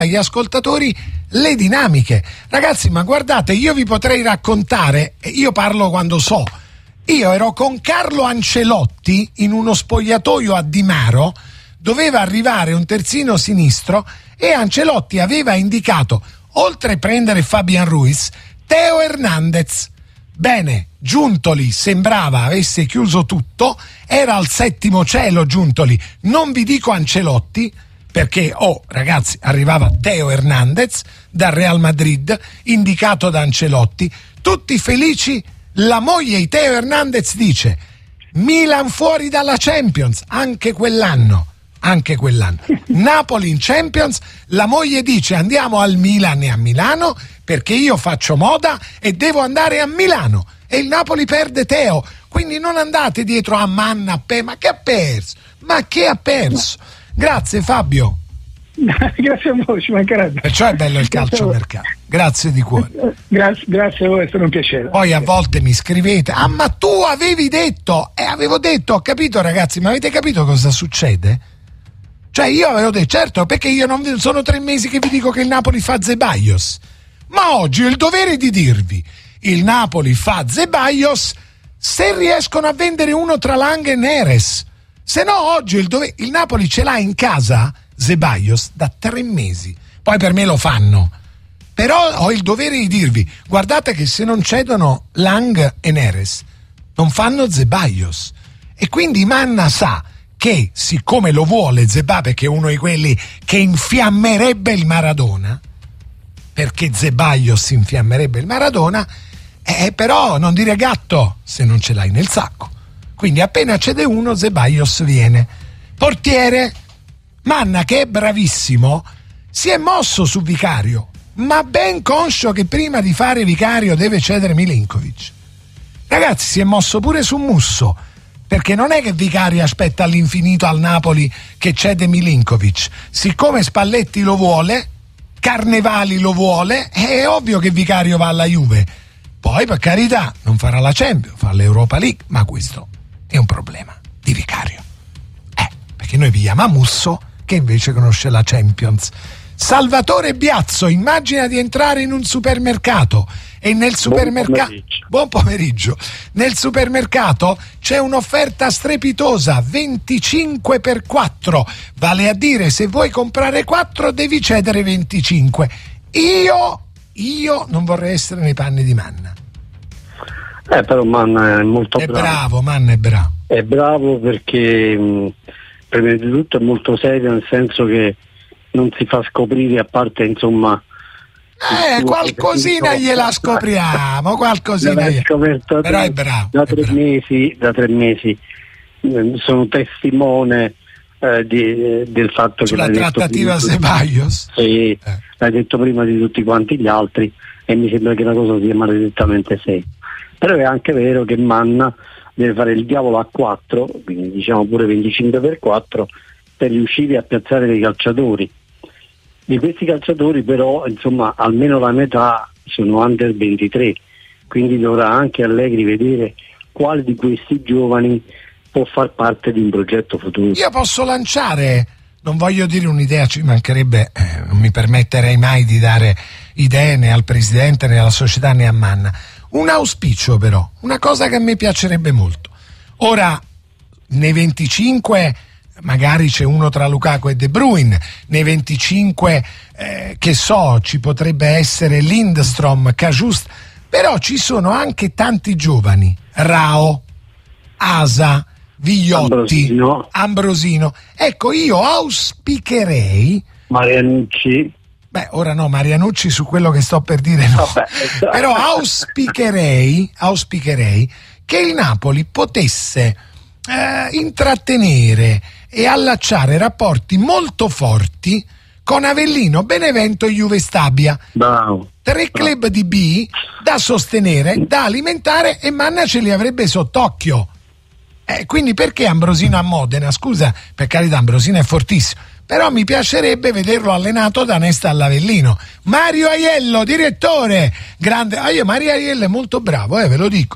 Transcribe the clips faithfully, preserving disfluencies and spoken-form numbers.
agli ascoltatori le dinamiche. Ragazzi, ma guardate, io vi potrei raccontare, io parlo quando so, io ero con Carlo Ancelotti in uno spogliatoio a Di Maro, doveva arrivare un terzino sinistro e Ancelotti aveva indicato, oltre a prendere Fabian Ruiz, Theo Hernandez. Bene, Giuntoli sembrava avesse chiuso tutto, era al settimo cielo Giuntoli, non vi dico Ancelotti, perché, oh ragazzi, arrivava Theo Hernandez dal Real Madrid, indicato da Ancelotti, tutti felici. La moglie di Theo Hernandez dice: Milan fuori dalla Champions, anche quell'anno, anche quell'anno. Napoli in Champions, la moglie dice: andiamo al Milan e a Milano, perché io faccio moda e devo andare a Milano. E il Napoli perde Theo, quindi non andate dietro a Manna, pe- ma che ha perso? Ma che ha perso? Grazie Fabio. Grazie a voi, ci mancherebbe. Perciò è bello il calciomercato. Grazie di cuore. Grazie, grazie a voi, è stato un piacere. Poi a volte mi scrivete: ah, ma tu avevi detto, e eh, avevo detto, ho capito ragazzi, ma avete capito cosa succede? Cioè io avevo detto, certo, perché io non sono tre mesi che vi dico che il Napoli fa Zeballos, ma oggi ho il dovere di dirvi: il Napoli fa Zeballos se riescono a vendere uno tra Lang e Neres. Se no oggi il, dove... il Napoli ce l'ha in casa Zeballos da tre mesi. Poi per me lo fanno. Però ho il dovere di dirvi: guardate che se non cedono Lang e Neres non fanno Zeballos. E quindi Manna sa che, siccome lo vuole Zebà, perché è uno di quelli che infiammerebbe il Maradona, perché Zeballos infiammerebbe il Maradona, eh, però non dire gatto se non ce l'hai nel sacco. Quindi appena cede uno, Zeballos viene. Portiere, Manna, che è bravissimo, si è mosso su Vicario, ma ben conscio che prima di fare Vicario deve cedere Milinkovic. Ragazzi, si è mosso pure su Musso, perché non è che Vicario aspetta all'infinito al Napoli che cede Milinkovic. Siccome Spalletti lo vuole, Carnevali lo vuole, è ovvio che Vicario va alla Juve. Poi, per carità, non farà la Champions, fa l'Europa League, ma questo è un problema di Vicario. Eh, perché noi pigliamo a Musso, che invece conosce la Champions. Salvatore Biazzo, immagina di entrare in un supermercato e nel supermercato... Buon pomeriggio. Nel supermercato c'è un'offerta strepitosa, venticinque per quattro, vale a dire se vuoi comprare quattro devi cedere venticinque. Io, io non vorrei essere nei panni di Manna. Eh, però Manna è molto è bravo. È bravo, Manna è bravo. È bravo perché mh, prima di tutto è molto serio, nel senso che non si fa scoprire, a parte insomma... Eh, qualcosina gliela scopriamo, qualcosina gliela... scoperto però è bravo. Da è tre bravo. mesi, da tre mesi eh, sono testimone eh, di, del fatto sulla che... Sulla trattativa Zeballos? Sì, eh. l'hai detto prima di tutti quanti gli altri e mi sembra che la cosa sia maledettamente seria. Però è anche vero che Manna deve fare il diavolo a quattro, quindi diciamo pure venticinque per quattro, per riuscire a piazzare dei calciatori. Di questi calciatori però insomma almeno la metà sono under ventitré, quindi dovrà anche Allegri vedere quale di questi giovani può far parte di un progetto futuro. Io posso lanciare, non voglio dire un'idea, ci mancherebbe, eh, non mi permetterei mai di dare idee né al presidente né alla società né a Manna, un auspicio però, una cosa che a me piacerebbe molto. Ora nei venticinque magari c'è uno tra Lukaku e De Bruyne, nei venticinque eh, che so ci potrebbe essere Lindstrom, Kajust, però ci sono anche tanti giovani, Rao, Asa, Vigliotti, Ambrosino. Ambrosino. Ecco, io auspicherei Marianucci. Beh, ora no, Marianucci su quello che sto per dire no. Vabbè, però auspicherei, auspicherei che il Napoli potesse eh, intrattenere e allacciare rapporti molto forti con Avellino, Benevento e Juve Stabia. Bravo. Tre club di B da sostenere, da alimentare, e Manna ce li avrebbe sott'occhio. Eh, quindi perché Ambrosino a Modena? Scusa, per carità, Ambrosino è fortissimo, però mi piacerebbe vederlo allenato da Nesta all'Avellino. Mario Aiello, direttore, grande. Ah, io Mario Aiello è molto bravo, eh, ve lo dico.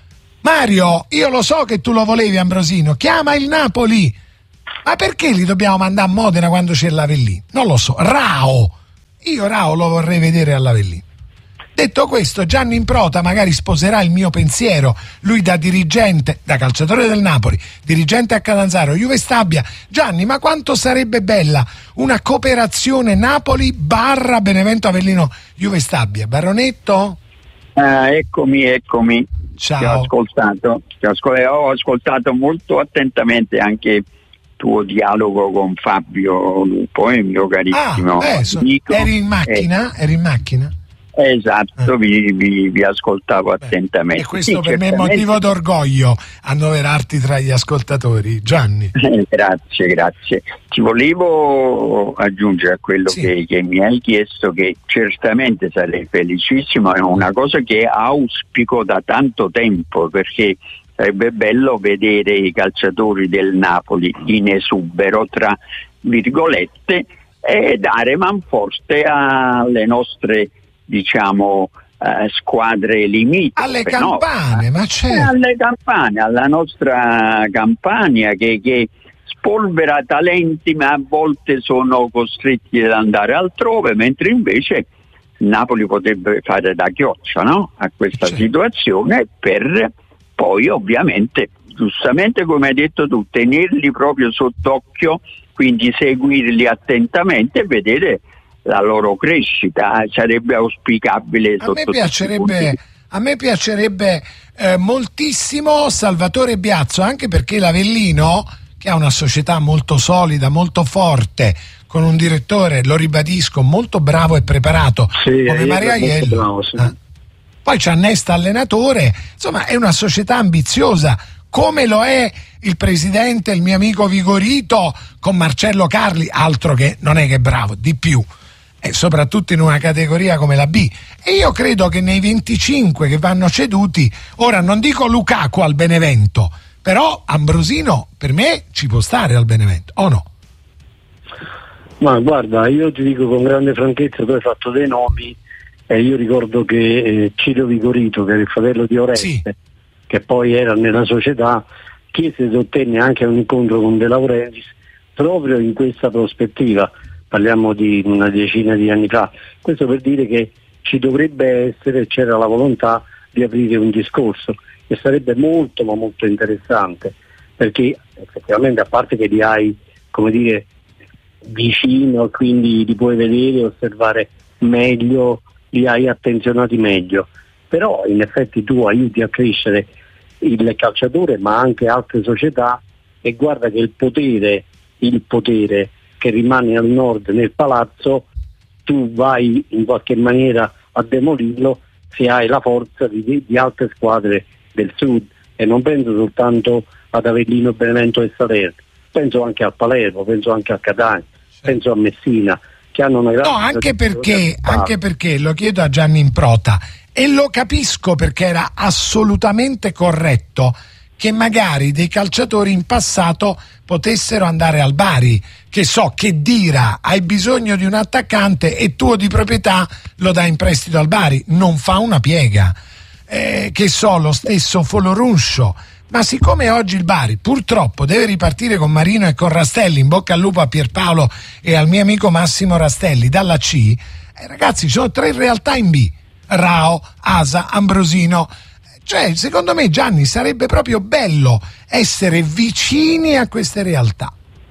Mario, io lo so che tu lo volevi Ambrosino, chiama il Napoli. Ma perché li dobbiamo mandare a Modena quando c'è l'Avellino? Non lo so. Rao, io Rao lo vorrei vedere all'Avellino. Detto questo, Gianni Improta magari sposerà il mio pensiero, lui da dirigente, da calciatore del Napoli, dirigente a Catanzaro, Juve Stabia. Gianni, ma quanto sarebbe bella una cooperazione Napoli barra Benevento Avellino Juve Stabia? Baronetto? Ah, eccomi, eccomi. Ciao. Ti ho ascoltato, ti ho ascoltato, ho ascoltato molto attentamente anche il tuo dialogo con Fabio Lupo, il mio carissimo ah, beh, so, amico. Eri in macchina? Eh. Eri in macchina? Esatto, eh. vi, vi, vi ascoltavo Beh, attentamente. E questo sì, per me è motivo d'orgoglio annoverarti tra gli ascoltatori, Gianni. Eh, grazie, grazie. Ti volevo aggiungere a quello sì. che, che mi hai chiesto, che certamente sarei felicissimo, è una cosa che auspico da tanto tempo, perché sarebbe bello vedere i calciatori del Napoli in esubero, tra virgolette, e dare manforte alle nostre, diciamo, eh, squadre limitrofe, alle campane, no? ma certo. alle campane, alla nostra Campania che, che spolvera talenti, ma a volte sono costretti ad andare altrove, mentre invece Napoli potrebbe fare da chioccia, no? a questa certo. situazione, per poi ovviamente, giustamente come hai detto tu, tenerli proprio sott'occhio, quindi seguirli attentamente e vedere la loro crescita. Sarebbe auspicabile. A me piacerebbe, a me piacerebbe eh, moltissimo Salvatore Biazzo, anche perché l'Avellino, che ha una società molto solida, molto forte, con un direttore, lo ribadisco, molto bravo e preparato, sì, come Maria Aiello. Bravo, sì. eh. Poi c'ha Nesta allenatore, insomma è una società ambiziosa, come lo è il presidente, il mio amico Vigorito, con Marcello Carli, altro che non è che bravo, di più. E soprattutto in una categoria come la B. E io credo che nei venticinque che vanno ceduti, ora non dico Lukaku al Benevento, però Ambrosino per me ci può stare al Benevento, o no? Ma guarda, io ti dico con grande franchezza, tu hai fatto dei nomi e io ricordo che eh, Ciro Vigorito, che era il fratello di Oreste, sì. che poi era nella società, chiese ed ottenne anche un incontro con De Laurentiis proprio in questa prospettiva. Parliamo di una decina di anni fa, questo per dire che ci dovrebbe essere, c'era la volontà di aprire un discorso e sarebbe molto ma molto interessante, perché effettivamente, a parte che li hai, come dire, vicino, quindi li puoi vedere e osservare meglio, li hai attenzionati meglio, però in effetti tu aiuti a crescere il calciatore ma anche altre società, e guarda che il potere, il potere che rimane al nord nel palazzo, tu vai in qualche maniera a demolirlo se hai la forza di, di altre squadre del sud, e non penso soltanto ad Avellino, Benevento e Salerno, penso anche al Palermo, penso anche a Catania, sì. penso a Messina, che hanno una grande... No, anche perché, anche perché, lo chiedo a Gianni Improta, e lo capisco perché era assolutamente corretto che magari dei calciatori in passato potessero andare al Bari, che so che Dira hai bisogno di un attaccante e tuo di proprietà lo dai in prestito al Bari, non fa una piega, eh, che so lo stesso Foloruscio, ma siccome oggi il Bari purtroppo deve ripartire con Marino e con Rastelli, in bocca al lupo a Pierpaolo e al mio amico Massimo Rastelli dalla C, eh, ragazzi, ci sono tre realtà in B, Rao, Asa, Ambrosino. Cioè, secondo me, Gianni, sarebbe proprio bello essere vicini a queste realtà.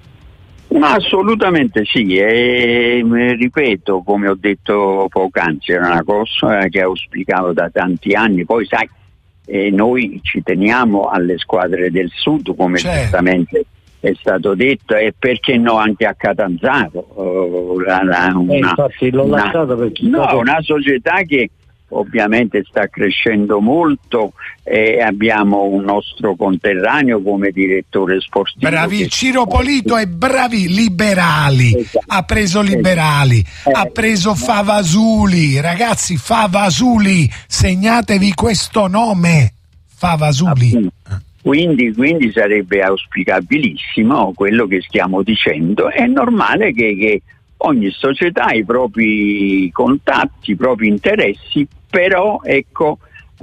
Ma assolutamente sì, e ripeto, come ho detto poc'anzi, era una cosa che auspicavo da tanti anni. Poi sai, eh, noi ci teniamo alle squadre del sud, come certo. giustamente è stato detto, e perché no anche a Catanzaro. Una, una, eh, infatti l'ho una, lasciato perché no, stato... una società che ovviamente sta crescendo molto, e abbiamo un nostro conterraneo come direttore sportivo. Bravi, Ciro Polito è bravi, Liberali, esatto. ha preso Liberali, esatto. ha preso Favasuli, ragazzi, Favasuli, segnatevi questo nome, Favasuli. Quindi, quindi sarebbe auspicabilissimo quello che stiamo dicendo. È normale che, che ogni società ha i propri contatti, i propri interessi, però ecco,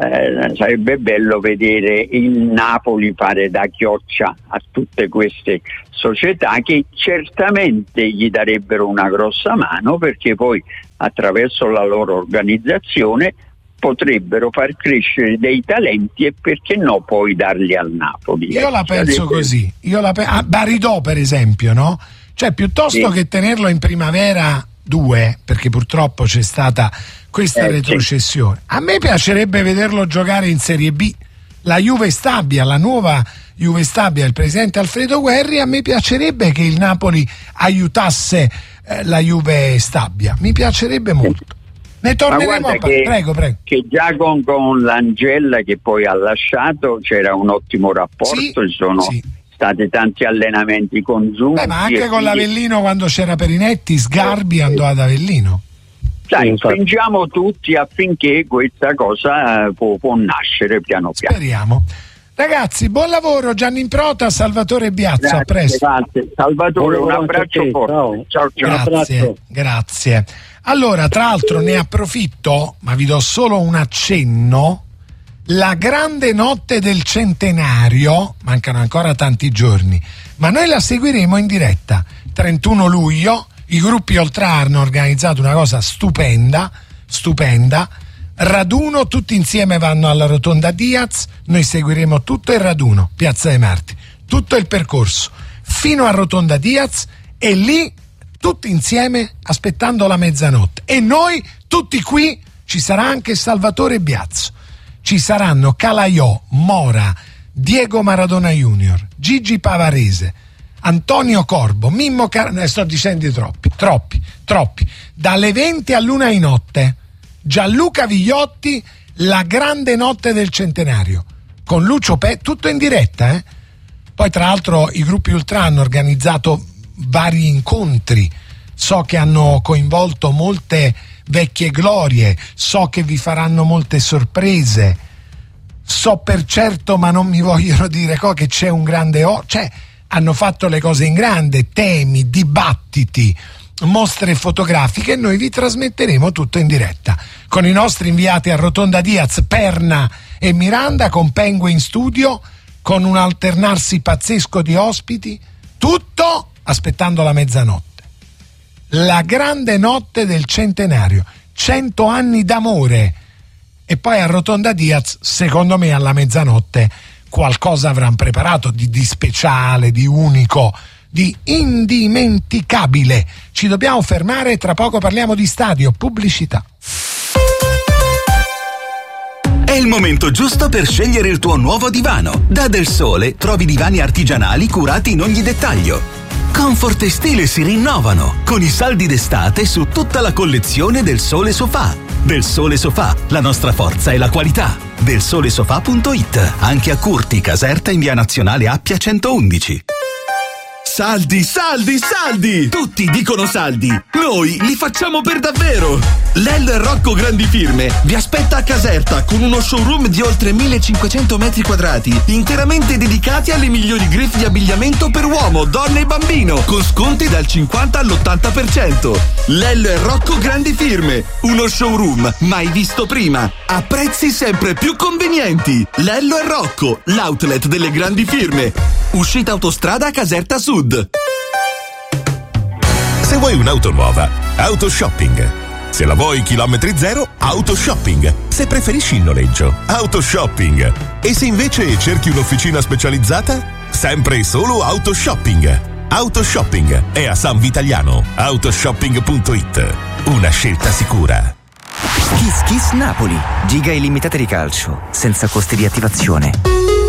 eh, sarebbe bello vedere il Napoli fare da chioccia a tutte queste società che certamente gli darebbero una grossa mano, perché poi attraverso la loro organizzazione potrebbero far crescere dei talenti e perché no poi darli al Napoli. Io la penso sarebbe... così, io la pe- ah, Baridò per esempio, no? Cioè piuttosto sì. che tenerlo in Primavera due, perché purtroppo c'è stata questa eh, retrocessione, sì. a me piacerebbe vederlo giocare in Serie B, la Juve Stabia, la nuova Juve Stabia, il presidente Alfredo Guerri, a me piacerebbe che il Napoli aiutasse eh, la Juve Stabia, mi piacerebbe molto. Ne torneremo a parlare. Prego, prego. Che già con, con l'Angella, che poi ha lasciato, c'era un ottimo rapporto, sì, ci sono sì. stati tanti allenamenti congiunti. Beh, ma anche con quindi... l'Avellino, quando c'era Perinetti, Sgarbi eh, andò ad Avellino. Dai, spingiamo tutti affinché questa cosa eh, può, può nascere piano piano. Speriamo. Ragazzi, buon lavoro. Gianni Improta, Salvatore Biazzo, grazie, a presto. Grazie. Salvatore, un abbraccio forte. Ciao, ciao. Grazie, grazie. Allora, tra l'altro ne approfitto, ma vi do solo un accenno, la grande notte del centenario, mancano ancora tanti giorni, ma noi la seguiremo in diretta, trentuno luglio, i gruppi Oltra hanno organizzato una cosa stupenda, stupenda, raduno, tutti insieme vanno alla Rotonda Diaz, noi seguiremo tutto il raduno, Piazza dei Martiri, tutto il percorso, fino a Rotonda Diaz e lì tutti insieme aspettando la mezzanotte, e noi tutti qui, ci sarà anche Salvatore Biazzo, ci saranno Calaiò, Mora, Diego Maradona Junior, Gigi Pavarese, Antonio Corbo, Mimmo Car... ne sto dicendo troppi, troppi, troppi, dalle venti all'una di notte, Gianluca Vigliotti, la grande notte del centenario, con Lucio Pe, tutto in diretta, eh? Poi tra l'altro i gruppi Ultra hanno organizzato vari incontri, so che hanno coinvolto molte vecchie glorie, so che vi faranno molte sorprese, so per certo, ma non mi vogliono dire co, che c'è un grande o, cioè hanno fatto le cose in grande, temi, dibattiti, mostre fotografiche, e noi vi trasmetteremo tutto in diretta con i nostri inviati a Rotonda Diaz, Perna e Miranda, con Pengue in studio, con un alternarsi pazzesco di ospiti, tutto aspettando la mezzanotte, la grande notte del centenario, cento anni d'amore, e poi a Rotonda Diaz secondo me alla mezzanotte qualcosa avranno preparato di, di speciale, di unico, di indimenticabile. Ci dobbiamo fermare, tra poco parliamo di stadio, pubblicità. È il momento giusto per scegliere il tuo nuovo divano. Da Del Sole trovi divani artigianali curati in ogni dettaglio. Comfort e stile si rinnovano con i saldi d'estate su tutta la collezione Del Sole Sofà. Del Sole Sofà, la nostra forza è la qualità. del sole sofà punto it, anche a Curti, Caserta, in via Nazionale Appia centoundici. Saldi, saldi, saldi! Tutti dicono saldi, noi li facciamo per davvero! Lello e Rocco Grandi Firme vi aspetta a Caserta con uno showroom di oltre millecinquecento metri quadrati, interamente dedicati alle migliori griffe di abbigliamento per uomo, donna e bambino, con sconti dal cinquanta all'ottanta per cento. Lello e Rocco Grandi Firme, uno showroom mai visto prima, a prezzi sempre più convenienti. Lello e Rocco, l'outlet delle grandi firme. Uscita autostrada Caserta Sud. Se vuoi un'auto nuova, Autoshopping. Se la vuoi chilometri zero, Autoshopping. Se preferisci il noleggio, Autoshopping. E se invece cerchi un'officina specializzata, sempre e solo Autoshopping. Autoshopping è a San Vitaliano. Autoshopping punto it. Una scelta sicura. Kiss Kiss Napoli. Giga illimitate di calcio, senza costi di attivazione.